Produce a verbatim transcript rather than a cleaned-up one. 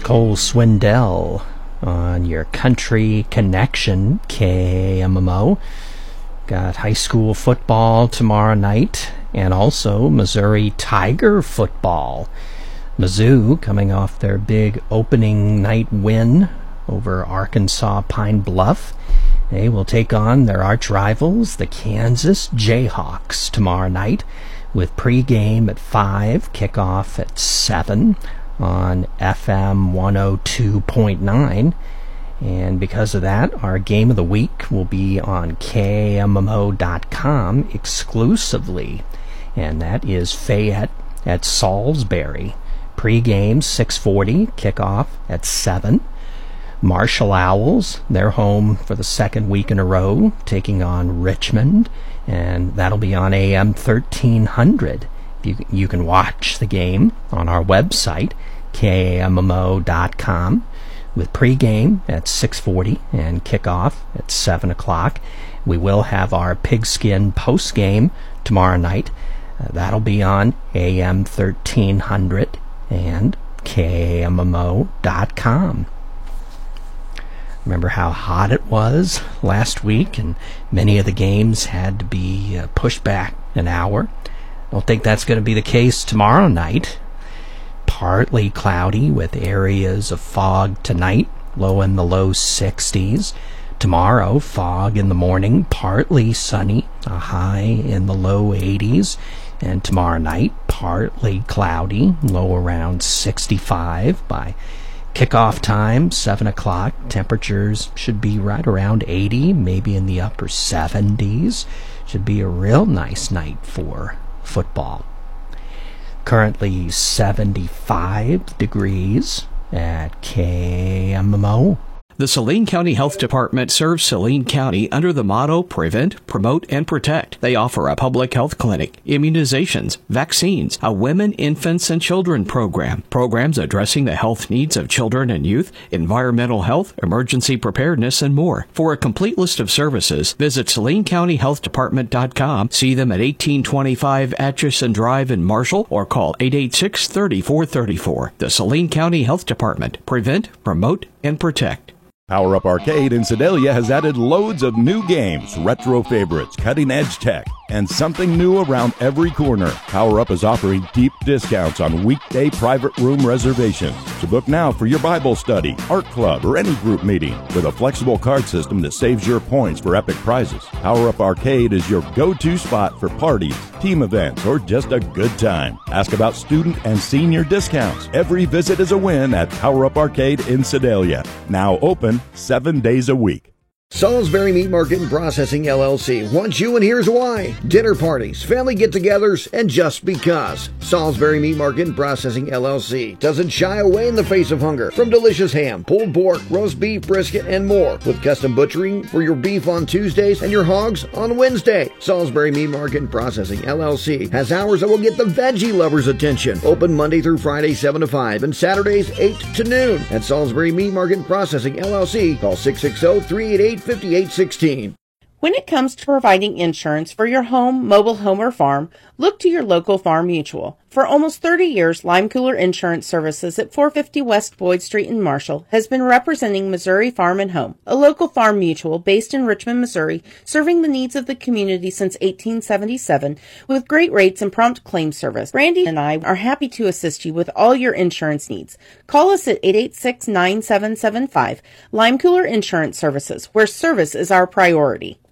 Cole Swindell on your Country Connection, K M M O. Got high school football tomorrow night, and also Missouri Tiger football. Mizzou coming off their big opening night win over Arkansas Pine Bluff. They will take on their arch rivals, the Kansas Jayhawks, tomorrow night, with pregame at five, kickoff at seven on F M one oh two point nine. And because of that, our game of the week will be on K M M O dot com exclusively. And that is Fayette at Salisbury. Pre-game six forty, kickoff at seven. Marshall Owls, they're home for the second week in a row, taking on Richmond. And that'll be on A M thirteen hundred. You, you can watch the game on our website, K M M O dot com. With pregame at six forty and kickoff at seven o'clock. We will have our pigskin postgame tomorrow night. Uh, that'll be on A M thirteen hundred and K M M O dot com. Remember how hot it was last week, and many of the games had to be uh, pushed back an hour. Don't think that's going to be the case tomorrow night. Partly cloudy with areas of fog tonight, low in the low sixties. Tomorrow, fog in the morning, partly sunny, a high in the low eighties. And tomorrow night, partly cloudy, low around sixty-five. By kickoff time, seven o'clock, temperatures should be right around eighty, maybe in the upper seventies. Should be a real nice night for football. Currently seventy-five degrees at K M M O. The Saline County Health Department serves Saline County under the motto Prevent, Promote, and Protect. They offer a public health clinic, immunizations, vaccines, a women, infants, and children program, programs addressing the health needs of children and youth, environmental health, emergency preparedness, and more. For a complete list of services, visit Saline County Health Department dot com, see them at eighteen twenty-five Atchison Drive in Marshall, or call eight eight six, three four three four. The Saline County Health Department. Prevent, Promote, and Protect. Power Up Arcade in Sedalia has added loads of new games, retro favorites, cutting-edge tech, and something new around every corner. Power Up is offering deep discounts on weekday private room reservations. So book now for your Bible study, art club, or any group meeting with a flexible card system that saves your points for epic prizes. Power Up Arcade is your go-to spot for parties, team events, or just a good time. Ask about student and senior discounts. Every visit is a win at Power Up Arcade in Sedalia. Now open seven days a week. Salisbury Meat Market and Processing L L C wants you, and here's why. Dinner parties, family get-togethers, and just because. Salisbury Meat Market and Processing L L C doesn't shy away in the face of hunger. From delicious ham, pulled pork, roast beef, brisket, and more. With custom butchering for your beef on Tuesdays and your hogs on Wednesday. Salisbury Meat Market and Processing L L C has hours that will get the veggie lovers' attention. Open Monday through Friday, seven to five, and Saturdays, eight to noon. At Salisbury Meat Market and Processing L L C, call six six zero, three eight eight, five eight one six. When it comes to providing insurance for your home, mobile home, or farm, look to your local Farm Mutual. For almost thirty years, Lime Cooler Insurance Services at four fifty West Boyd Street in Marshall has been representing Missouri Farm and Home, a local farm mutual based in Richmond, Missouri, serving the needs of the community since eighteen seventy-seven with great rates and prompt claim service. Randy and I are happy to assist you with all your insurance needs. Call us at eight eight six, nine seven seven five. Lime Cooler Insurance Services, where service is our priority.